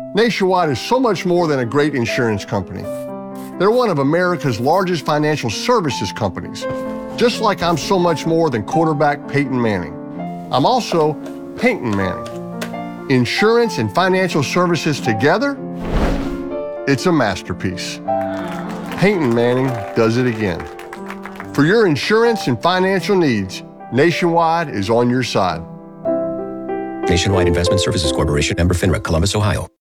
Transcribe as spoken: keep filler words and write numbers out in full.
Nationwide is so much more than a great insurance company. They're one of America's largest financial services companies, just like I'm so much more than quarterback Peyton Manning. I'm also Peyton Manning. Insurance and financial services together, it's a masterpiece. Peyton Manning does it again. For your insurance and financial needs, Nationwide is on your side. Nationwide Investment Services Corporation, member FINRA, Columbus, Ohio.